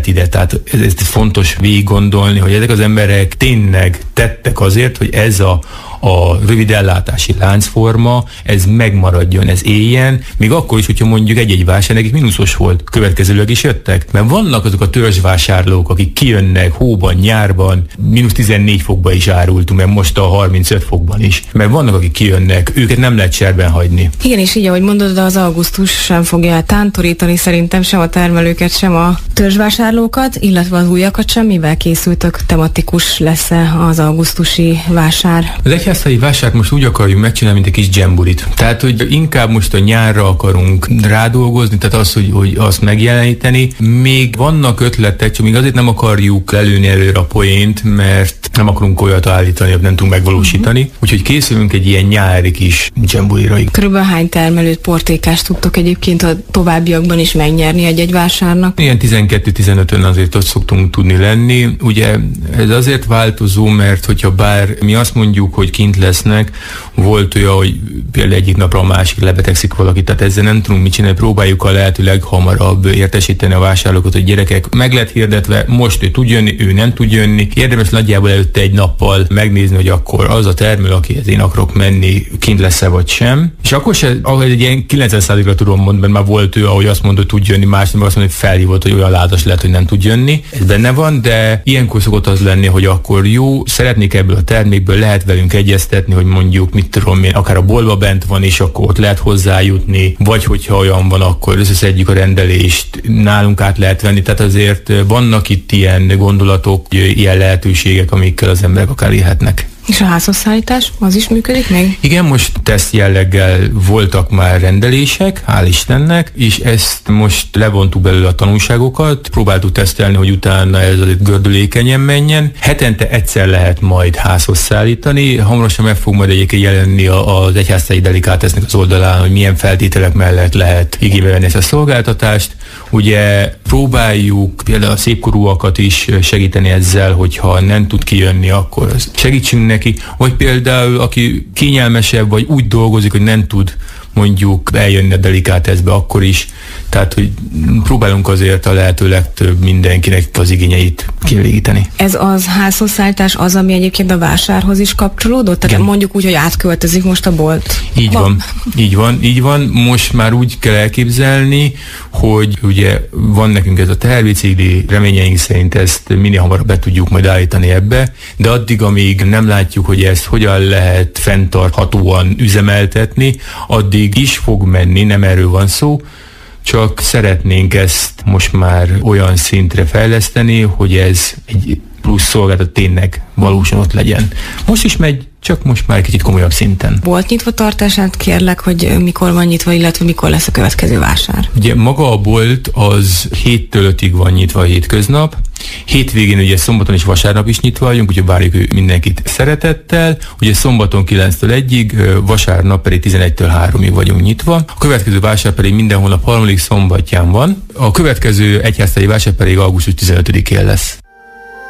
kellett ide. Tehát ez fontos végig gondolni, hogy ezek az emberek tényleg tettek azért, hogy ez a rövidellátási láncforma, ez megmaradjon, ez éljen, még akkor is, hogyha mondjuk egy-egy vásár nekik mínuszos volt, következőleg is jöttek. Mert vannak azok a törzsvásárlók, akik kijönnek hóban, nyárban, -14 fokba is árultunk, mert most a 35 fokban is. Mert vannak, akik kijönnek, őket nem lehet cserben hagyni. Igen, és így, ahogy mondod, az augusztus sem fogja tántorítani szerintem sem a termelőket, sem a törzsvásárlókat, illetve az újakat sem. Mivel készültök? Tematikus lesz-e az augusztusi vásár? Az egyházhelyi vásárt most úgy akarjuk megcsinálni, mint egy kis dzsembulit. Tehát, hogy inkább most a nyárra akarunk rádolgozni, tehát az, hogy azt megjeleníteni. Még vannak ötletek, csak még azért nem akarjuk lelőni előre a poént, mert nem akarunk olyat állítani, hogy nem tudunk megvalósítani. Úgyhogy készülünk egy ilyen nyári kis dzsembulira. Körülbelül hány termelőt, portékást tudtok egyébként a továbbiakban is megnyerni egy vásárnak? Ilyen 12-15-ön azért ott szoktunk tudni lenni. Ugye ez azért változó, mert hogyha bár mi azt mondjuk, hogy kint lesznek, volt olyan, hogy például egyik napra a másik lebetegszik valaki, tehát ezzel nem tudunk mit csinálni, próbáljuk a lehető leghamarabb értesíteni a vásárlókat, hogy gyerekek, meg lett hirdetve, most ő tud jönni, ő nem tud jönni. Érdemes nagyjából előtte egy nappal megnézni, hogy akkor az a termelő, akihez én akarok menni, kint lesz-e vagy sem. És akkor se, ahogy egy ilyen 90%-ra tudom mondani, mert már volt ő, ahogy azt mondta, hogy tud jönni, másnap azt mondta, hogy felhívott, hogy olyan ládas lehet, hogy nem tud jönni. Ez benne van, de ilyenkor szokott az lenni, hogy akkor jó, szeretnék ebből a termékből, lehet velünk egyeztetni, hogy mondjuk, mit tudom én, akár a boltba bent van, és akkor ott lehet hozzájutni, vagy hogyha olyan van, akkor összeszedjük a rendelést, nálunk át lehet venni, tehát azért vannak itt ilyen gondolatok, ilyen lehetőségek, amikkel az emberek akár élhetnek. És a házhozszállítás, az is működik még? Igen, most teszt jelleggel voltak már rendelések, hál' Istennek, és ezt most levontuk belőle a tanulságokat, próbáltuk tesztelni, hogy utána ez azért gördülékenyen menjen. Hetente egyszer lehet majd házhoz szállítani, hamarosan meg fog majd egyébként jelenni az Egyházhelyi Delikátesznek az oldalán, hogy milyen feltételek mellett lehet igénybe venni ezt a szolgáltatást. Ugye próbáljuk például a szépkorúakat is segíteni ezzel, hogyha nem tud kijönni, akkor segítsünk neki, vagy például aki kényelmesebb, vagy úgy dolgozik, hogy nem tud mondjuk eljönni a delikáteszbe akkor is. Tehát, hogy próbálunk azért a lehető legtöbb mindenkinek az igényeit kielégíteni. Ez az házhozszállítás az, ami egyébként a vásárhoz is kapcsolódott? Tehát igen. Mondjuk úgy, hogy átköltözik most a bolt. Így van. Most már úgy kell elképzelni, hogy ugye van nekünk ez a teherbicikli, reményeink szerint ezt minél hamarabb be tudjuk majd állítani ebbe, de addig, amíg nem látjuk, hogy ezt hogyan lehet fenntarthatóan üzemeltetni, addig is fog menni, nem erről van szó, csak szeretnénk ezt most már olyan szintre fejleszteni, hogy ez egy plusz szolgáltat tényleg valósan ott legyen. Most is megy, csak most már egy kicsit komolyabb szinten. Volt nyitva tartását, kérlek, hogy mikor van nyitva, illetve mikor lesz a következő vásár? Ugye maga a bolt az 7-től 5-ig van nyitva a hétköznap. Hétvégén ugye szombaton és vasárnap is nyitva vagyunk, úgyhogy várjuk mindenkit szeretettel. Ugye szombaton 9-től 1-ig, vasárnap pedig 11-től 3-ig vagyunk nyitva. A következő vásár pedig minden hónap harmadik szombatján van. A következő egyházhelyi vásár pedig augusztus 15-én lesz.